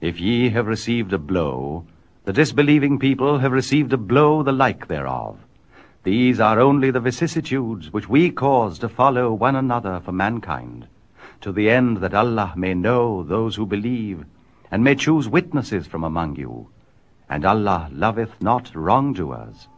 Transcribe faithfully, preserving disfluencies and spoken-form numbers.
If ye have received a blow, the disbelieving people have received a blow the like thereof. These are only the vicissitudes which we cause to follow one another for mankind, to the end that Allah may know those who believe, and may choose witnesses from among you. And Allah loveth not wrongdoers.